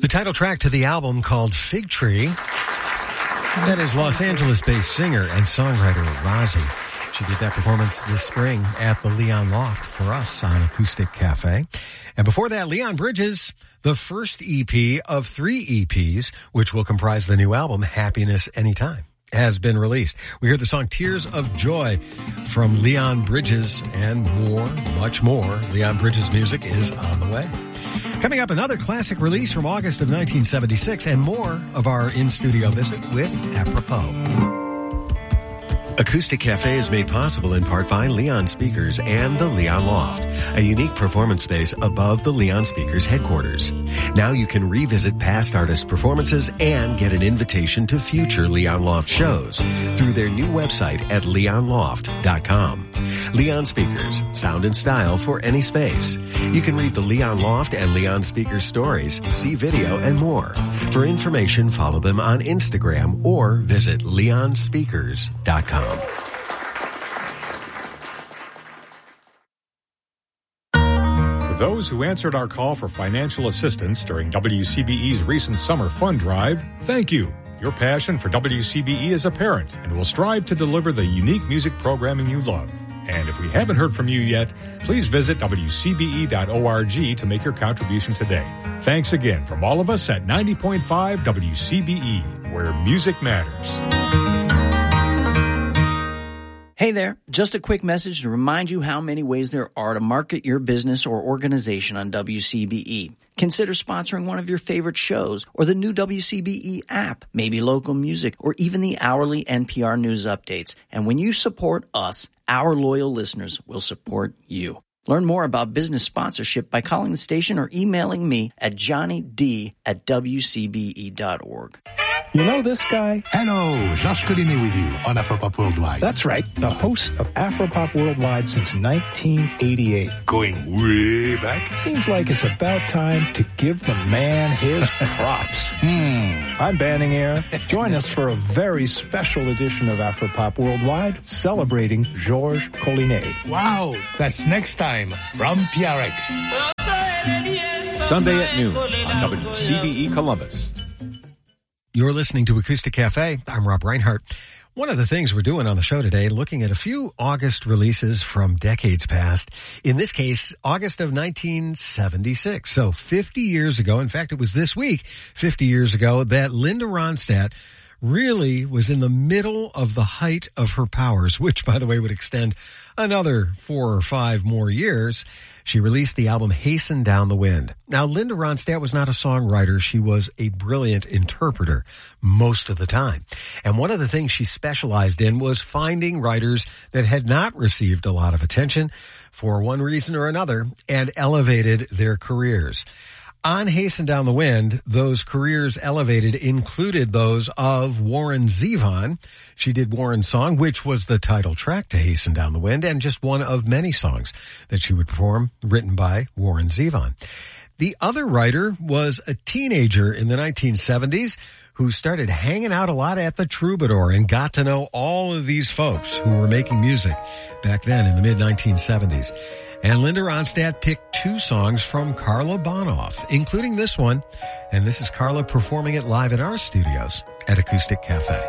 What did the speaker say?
The title track to the album called Fig Tree. That is Los Angeles-based singer and songwriter Rozzy. She did that performance this spring at the Leon Loft for us on Acoustic Cafe. And before that, Leon Bridges, the first EP of 3 EPs, which will comprise the new album, Happiness Anytime, has been released. We heard the song Tears of Joy from Leon Bridges and more, much more. Leon Bridges' music is on the way. Coming up, another classic release from August of 1976 and more of our in-studio visit with Apropos. Acoustic Cafe is made possible in part by Leon Speakers and the Leon Loft, a unique performance space above the Leon Speakers headquarters. Now you can revisit past artist performances and get an invitation to future Leon Loft shows through their new website at leonloft.com. Leon Speakers, sound and style for any space. You can read the Leon Loft and Leon Speakers stories, see video, and more. For information, follow them on Instagram or visit leonspeakers.com. For those who answered our call for financial assistance during WCBE's recent summer fund drive, thank you. Your passion for WCBE is apparent and will strive to deliver the unique music programming you love. And if we haven't heard from you yet, please visit WCBE.org to make your contribution today. Thanks again from all of us at 90.5 WCBE, where music matters. Hey there, just a quick message to remind you how many ways there are to market your business or organization on WCBE. Consider sponsoring one of your favorite shows or the new WCBE app, maybe local music, or even the hourly NPR news updates. And when you support us, our loyal listeners will support you. Learn more about business sponsorship by calling the station or emailing me at johnnyd@wcbe.org. You know this guy? Hello, Josh Collinet with you on Afropop Worldwide. That's right, the host of Afropop Worldwide since 1988. Going way back. Seems like it's about time to give the man his props. I'm Banning Air. Join us for a very special edition of Afropop Worldwide celebrating Georges Collinet. Wow, that's next time from PRX. Sunday at noon on WCBE Columbus. You're listening to Acoustic Cafe. I'm Rob Reinhart. One of the things we're doing on the show today, looking at a few August releases from decades past. In this case, August of 1976. So 50 years ago, in fact, it was this week, 50 years ago, that Linda Ronstadt really was in the middle of the height of her powers, which, by the way, would extend another 4 or 5 more years. She released the album Hasten Down the Wind. Now, Linda Ronstadt was not a songwriter. She was a brilliant interpreter most of the time. And one of the things she specialized in was finding writers that had not received a lot of attention for one reason or another and elevated their careers. On Hasten Down the Wind, those careers elevated included those of Warren Zevon. She did Warren's song, which was the title track to Hasten Down the Wind, and just one of many songs that she would perform, written by Warren Zevon. The other writer was a teenager in the 1970s who started hanging out a lot at the Troubadour and got to know all of these folks who were making music back then in the mid-1970s. And Linda Ronstadt picked 2 songs from Carla Bonoff, including this one. And this is Carla performing it live in our studios at Acoustic Cafe.